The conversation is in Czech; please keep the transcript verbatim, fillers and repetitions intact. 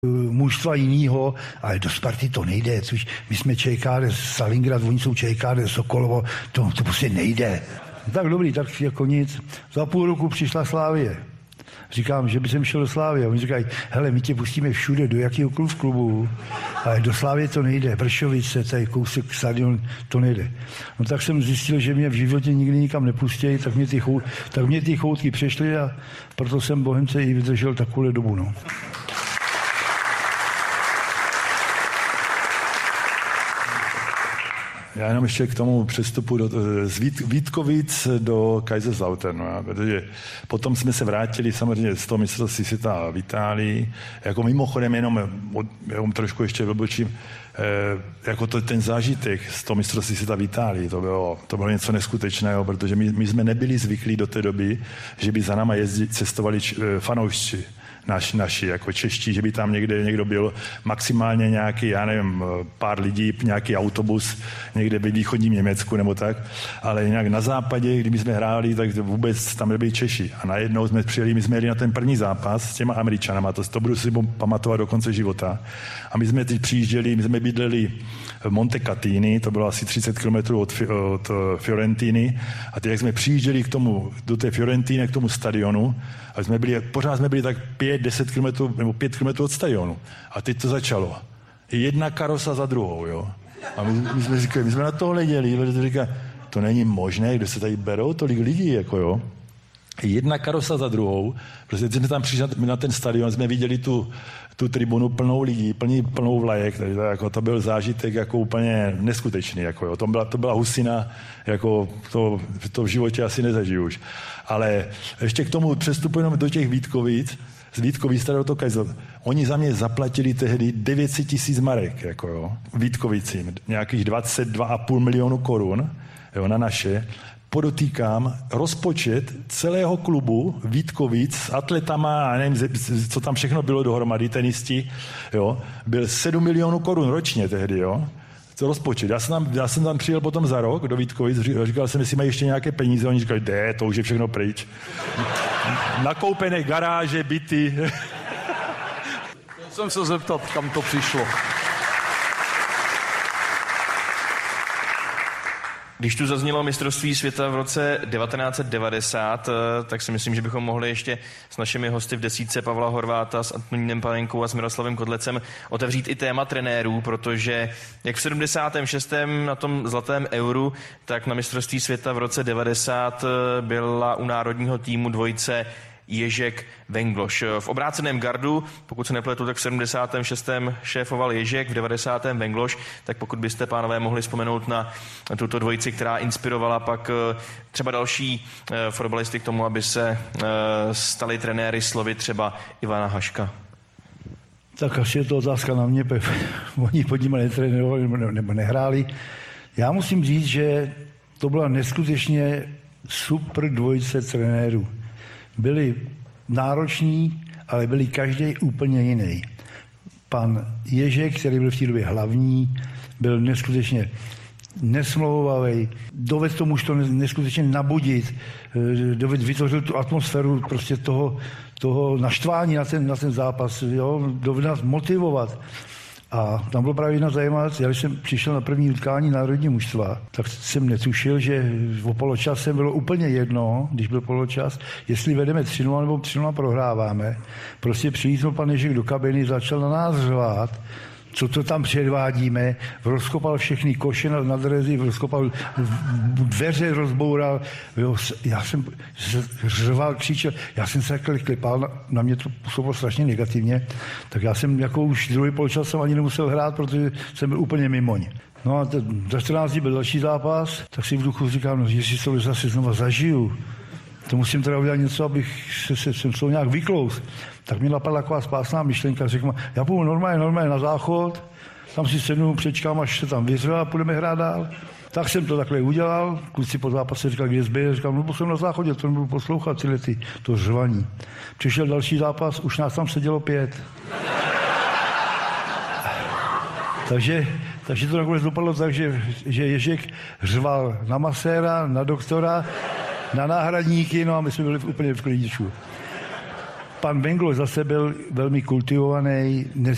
mužstva jinýho, ale do Sparty to nejde, což my jsme ČKD, Stalingrad, oni jsou ČKD, Sokolovo, to, to prostě nejde. Tak dobrý, tak jako nic. Za půl roku přišla Slavie. Říkám, že by jsem šel do Slávie. Oni říkají, hele, my tě pustíme všude, do jakého klubu, ale do Slávie to nejde. Vršovice, tady kousek stadion, to nejde. No tak jsem zjistil, že mě v životě nikdy nikam nepustí, tak mě ty, chou, tak mě ty choutky přešly a proto jsem Bohemce i vydržel takovou dobu. No. Já jenom ještě k tomu přestupu do, z Vít, Vítkovic do Kaiserslautern, no, protože potom jsme se vrátili samozřejmě z toho mistrovství světa v Itálii, jako mimochodem jenom, jenom trošku ještě vybočím, eh, jako to, ten zážitek z toho mistrovství světa v Itálii, to bylo, to bylo něco neskutečného, protože my, my jsme nebyli zvyklí do té doby, že by za náma jezdili, cestovali č, fanoušci. Naši, naši, jako čeští, že by tam někde někdo byl maximálně nějaký, já nevím, pár lidí, nějaký autobus někde ve východním Německu nebo tak, ale nějak na západě, kdyby jsme hráli, tak vůbec tam nebyli Češi. A najednou jsme přijeli, my jsme jeli na ten první zápas s těma Američanama, to, to budu si pamatovat do konce života. A my jsme teď přijížděli, my jsme bydleli v Montecatini, to bylo asi třicet kilometrů od, od Fiorentiny, a teď jak jsme přijížděli k tomu, do té Fiorentiny, k tomu stadionu, a jsme byli, pořád jsme byli tak pět, deset kilometrů, nebo pět kilometrů od stadionu. A teď to začalo. Jedna karosa za druhou, jo. A my, my jsme říkali, my jsme na to hleděli, protože to říká, to není možné, kde se tady berou tolik lidí, jako jo. Jedna karosa za druhou, protože jsme tam přišli na ten stadion, jsme viděli tu, tu tribunu plnou lidí, plný, plnou vlajek, takže to, jako, to byl zážitek jako úplně neskutečný, jako jo. To byla, to byla husina, jako to, to v životě asi nezažiju už. Ale ještě k tomu přestupu jenom do těch Vítkovic, z Vítkovic do toho Kaiserslautern. Oni za mě zaplatili tehdy devět set tisíc marek, jako jo, Vítkovicím, nějakých dvacet dva a půl milionu korun, jo, na naše. Podotýkám, rozpočet celého klubu Vítkovic s atletama, a nevím, co tam všechno bylo dohromady, tenisti, jo, byl sedm milionů korun ročně tehdy, jo. To rozpočet. Já jsem, tam, já jsem tam přijel potom za rok do Vítkovic, říkal jsem, jestli mají ještě nějaké peníze, oni říkali, ne, to už je všechno pryč. Nakoupené garáže, byty. Jsem se zeptat, kam to přišlo. Když tu zaznělo mistrovství světa v roce devatenáct set devadesát, tak si myslím, že bychom mohli ještě s našimi hosty v desítce Pavla Horváta, s Antonínem Panenkou a s Miroslavem Kodlecem otevřít i téma trenérů, protože jak v sedmdesátém šestém na tom zlatém euru, tak na mistrovství světa v roce devadesát byla u národního týmu dvojice Ježek Vengloš. V obráceném gardu, pokud se nepletu, tak v sedmdesátém šestém šéfoval Ježek, v devadesátém Vengloš, tak pokud byste, pánové, mohli vzpomenout na tuto dvojici, která inspirovala pak třeba další fotbalisty k tomu, aby se stali trenéry, slovy třeba Ivana Haška. Tak asi je to otázka na mě, oni pod nimi netrénovali nebo nehráli. Já musím říct, že to byla neskutečně super dvojice trenérů. Byli nároční, ale byli každý úplně jiný. Pan Ježek, který byl v té době hlavní, byl neskutečně nesmlouvavý, dovedl tomu už to neskutečně nabudit, dovedl vytvořil tu atmosféru prostě toho, toho naštvání na ten, na ten zápas, jo? Dovedl nás motivovat. A tam bylo právě jedna zajímavá, já když jsem přišel na první utkání národního mužstva, tak jsem netušil, že o poločase bylo úplně jedno, když byl poločas, jestli vedeme tři nula nebo tři nula prohráváme. Prostě přilítnul pan Ježek do kabiny, začal na nás řvát, co to tam předvádíme, rozkopal všechny koše na, na drezy, rozkopal dveře, rozboural. Jo, já jsem řval, křičel, já jsem se takhle klepal, na, na mě to působilo strašně negativně, tak já jsem jako už druhý poločas jsem ani nemusel hrát, protože jsem byl úplně mimoň. No a za čtrnáct dní byl další zápas, tak si v duchu říkám, no, jestli to zase znova zažiju, to musím teda udělat něco, abych se, se, se, se nějak vyklous. Tak mi napadla taková spásná myšlenka, řekl, já půjdu normálně, normálně na záchod, tam si sednu, přečkám, až se tam vyřve a půjdeme hrát dál. Tak jsem to takhle udělal, kluci po zápase říkali, kde zbyl, říkám, no jsem na záchodě, to nebudu poslouchat tyhle ty, to řvaní. Přišel další zápas, už nás tam sedělo pět. takže, takže to nakonec dopadlo tak, že, že Ježek řval na maséra, na doktora, na náhradníky, no a my jsme byli úplně v klidíčku. Pan Vengloš zase byl velmi kultivovaný,